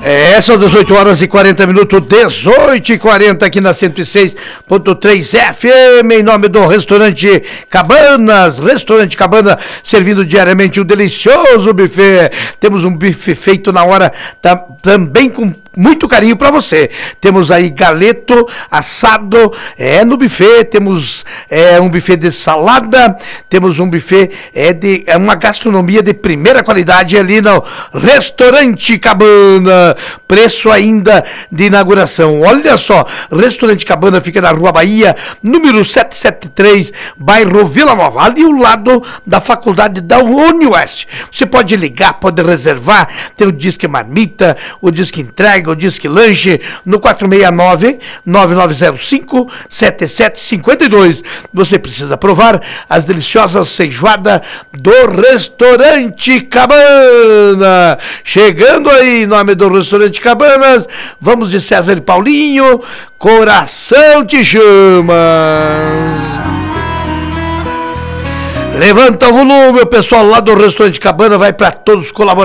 São 18 horas e 40 minutos, 18h40 aqui na 106.3 FM, em nome do Restaurante Cabanas. Restaurante Cabana, servindo diariamente um delicioso buffet. Temos um buffet feito na hora, também com muito carinho para você. Temos aí galeto assado no buffet, temos um buffet de salada, temos um buffet de uma gastronomia de primeira qualidade ali no Restaurante Cabana. Preço ainda de inauguração. Olha só, Restaurante Cabana fica na Rua Bahia, número 773, bairro Vila Nova, ali ao lado da faculdade da UniOeste. Você pode ligar, pode reservar, tem o Disque Marmita, o Disque Entrega, o Disque Lanche, no 469-9905-7752. Você precisa provar as deliciosas feijoadas do Restaurante Cabana. Chegando aí, em nome do Restaurante Cabanas, vamos de César e Paulinho, Coração Te Chama. Levanta o volume, o pessoal lá do Restaurante Cabana vai para todos os colaboradores.